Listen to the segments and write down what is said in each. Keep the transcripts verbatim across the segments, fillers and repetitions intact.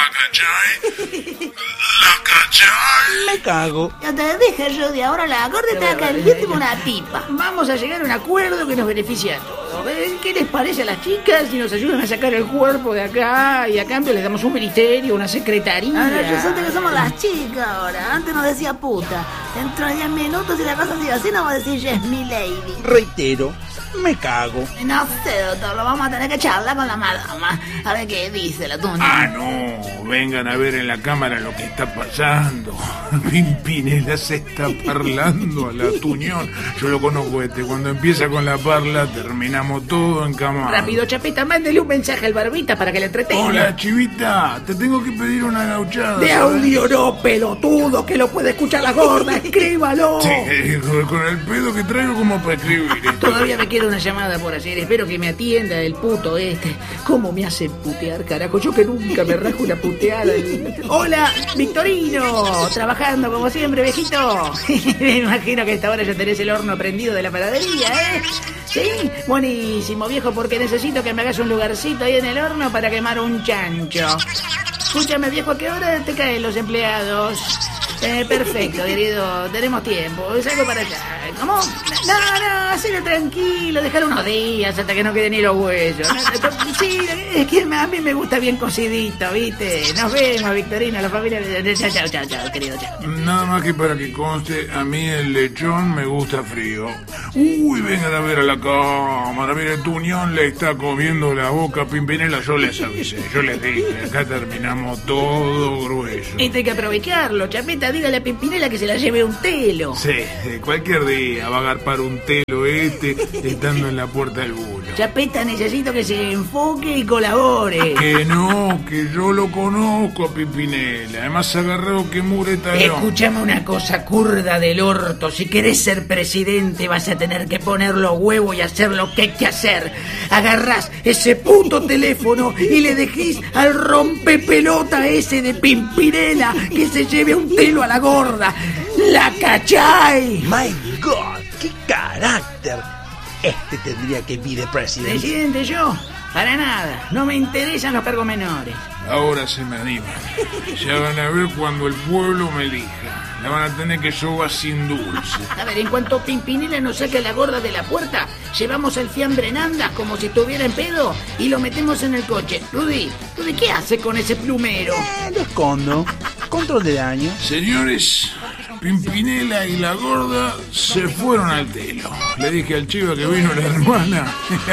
cachai? ¿La cachai? Me cago. Ya te dije, Rudy, ahora la gorda está caliente como una pipa. Vamos a llegar a un acuerdo que nos beneficia a todos. ¿Qué les parece a las chicas si nos ayudan a sacar el cuerpo de acá y a cambio les damos un ministerio, una secretaría? Ahora resulta que somos las chicas ahora. Antes nos decía puta. Dentro de diez minutos, si la cosa sigue así, nos va a decir yes, mi lady. Reitero, me cago. No sé, doctor, lo vamos a tener que charlar con la madama. A ver qué dice la tuña. Ah, no, vengan a ver en la cámara lo que está pasando. Pimpinela se está parlando a la tuñón. Yo lo conozco este, cuando empieza con la parla terminamos todo encamados. Rápido, Chapeta, mándele un mensaje al Barbita para que le entretenga. Hola, Chivita, te tengo que pedir una gauchada. De audio no, pelotudo, que lo puede escuchar la gorda, escríbalo. Sí, con el pedo que traigo como para escribir esto. Todavía me queda una llamada por hacer, espero que me atienda el puto este. ¿Cómo me hace putear, carajo? Yo que nunca me rajo una puteada. Hola, Victorino, trabajando como siempre, viejito. Me imagino que a esta hora ya tenés el horno prendido de la panadería, ¿eh? Sí, buenísimo, viejo, porque necesito que me hagas un lugarcito ahí en el horno para quemar un chancho. Escúchame, viejo, ¿a qué hora te caen los empleados? Eh, perfecto, querido, tenemos tiempo, salgo para allá. ¿Cómo? No, no, hacelo tranquilo, dejar unos días hasta que no queden ni los huesos. No, sí, es que a mí me gusta bien cocidito, ¿viste? Nos vemos, Victorino, la familia... Chao, chao, chao, chao, querido, chao. Nada más que para que conste, a mí el lechón me gusta frío. Uy, vengan a ver a la cámara, mire, Tuñón le está comiendo la boca a Pimpinela, yo les avisé, yo les dije, acá terminamos todo grueso. Esto hay que aprovecharlo, Chapeta, dígale a Pimpinela que se la lleve un telo. Sí, cualquier día va a agarpar un telo este estando en la puerta del bulo. Chapeta, necesito que se enfoque y colabore. Que no, que yo lo conozco a Pimpinela, además agarrado que mureta. Escúchame una cosa, curda del orto, si querés ser presidente vas a tener que poner los huevos y hacer lo que hay que hacer. Agarrás ese puto teléfono y le dejís al rompepelota ese de Pimpinela que se lleve un telo a la gorda. ¡La cachai! My God, qué carácter. Este tendría que be the president. Presidente, yo, para nada, no me interesan los cargos menores. Ahora se me animan. Ya van a ver cuando el pueblo me elija. La van a tener que sobar sin dulce. A ver, en cuanto Pimpinela nos saque a la gorda de la puerta, llevamos el fiambre en andas como si estuviera en pedo y lo metemos en el coche. Rudy, Rudy, ¿qué hace con ese plumero? Eh, lo escondo. Control de daño. Señores, Pimpinela y la gorda se fueron al telo. Le dije al chivo que vino la hermana.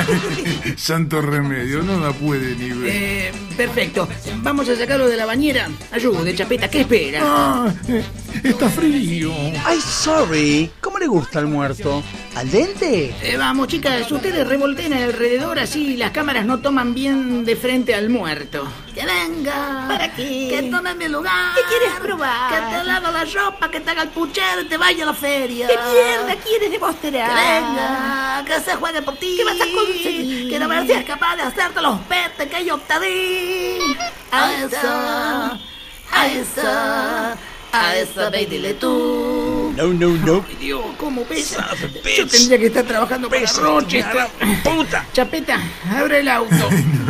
Santo remedio, no la puede ni ver. Eh, perfecto. Vamos a sacarlo de la bañera. Ayude, Chapeta, ¿qué espera? Ah, eh, está frío. Ay, sorry. ¿Cómo le gusta al muerto? ¿Al dente? Eh, vamos, chicas, ustedes revolteen alrededor así las cámaras no toman bien de frente al muerto. Que venga. ¿Para qué? Que tome mi lugar. ¿Qué quieres probar? Que te lave la ropa, que te haga el puchero y te vaya a la feria. ¿Qué mierda quieres demostrar? Que venga, que se juegue por ti. ¿Qué vas a conseguir? Que no me seas capaz de hacerte los petes que yo te di. A eso, a eso, a eso, ve y dile tú. No, no, no. Ay, Dios, ¿cómo pesa? Son of a Yo bitch. tendría que estar trabajando para Pesa, Rochester. puta. Chapeta, abre el auto.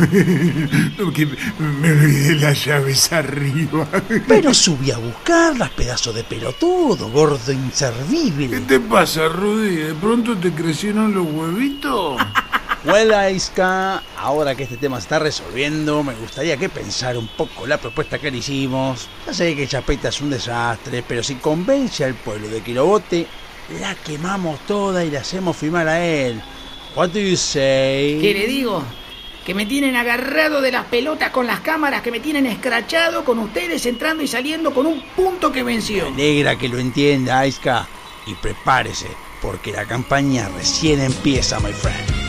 No, que me olvidé las llaves arriba. Pero subí a buscarlas, pedazo de pelotudo, gordo ¿Qué inservible. te pasa, Rudy? ¿De pronto te crecieron los huevitos? Well, Aiska, ahora que este tema se está resolviendo, me gustaría que pensara un poco la propuesta que le hicimos. Ya sé que Chapeta es un desastre, pero si convence al pueblo de que lo vote, la quemamos toda y le hacemos firmar a él. What do you say? ¿Qué le digo? Que me tienen agarrado de las pelotas con las cámaras, que me tienen escrachado con ustedes entrando y saliendo con un punto que venció. Me alegra que lo entienda, Aiska. Y prepárese, porque la campaña recién empieza, my friend.